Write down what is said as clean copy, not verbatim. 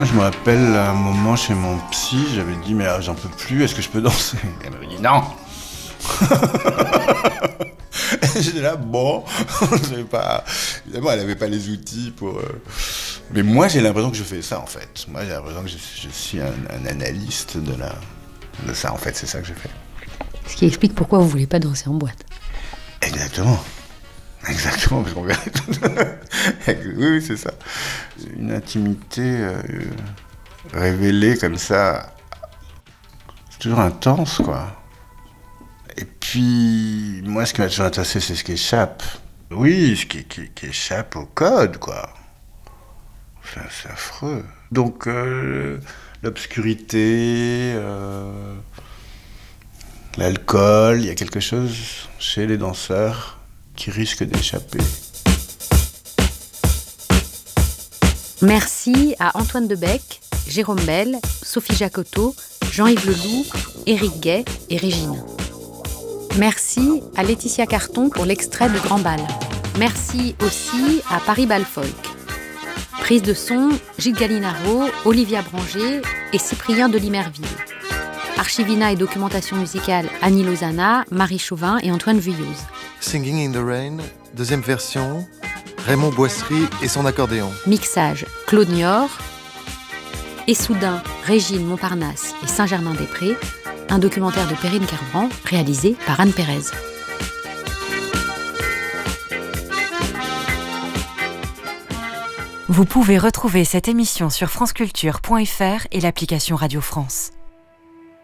Je me rappelle à un moment chez mon psy, j'avais dit mais j'en peux plus, est-ce que je peux danser? Et elle m'avait dit non. Et j'étais là, bon, je savais pas. Évidemment, elle n'avait pas les outils pour. Mais moi, j'ai l'impression que je fais ça en fait. Moi, j'ai l'impression que je suis un analyste de ça en fait, c'est ça que je fais. Ce qui explique pourquoi vous voulez pas danser en boîte. Exactement. Exactement, parce qu'on verrait. Oui, c'est ça. Une intimité révélée comme ça, c'est toujours intense, quoi. Et puis, moi, ce qui m'a toujours intéressé, c'est ce qui échappe. Oui, ce qui échappe au code, quoi. C'est affreux. Donc, l'obscurité, l'alcool, il y a quelque chose chez les danseurs qui risque d'échapper. Merci à Antoine Debec, Jérôme Bel, Sophie Jacotot, Jean-Yves Leloup, Éric Gay et Régine. Merci à Laetitia Carton pour l'extrait de Grand Bal. Merci aussi à Paris Bal Folk. Prise de son, Gilles Gallinaro, Olivia Branger et Cyprien de Limerville. Archivina et documentation musicale, Annie Lozana, Marie Chauvin et Antoine Vuilloz. Singing in the Rain, deuxième version, Raymond Boisserie et son accordéon. Mixage, Claude Niort. Et soudain, Régine Montparnasse et Saint-Germain-des-Prés, un documentaire de Perrine Kerbrand réalisé par Anne Pérez. Vous pouvez retrouver cette émission sur franceculture.fr et l'application Radio France.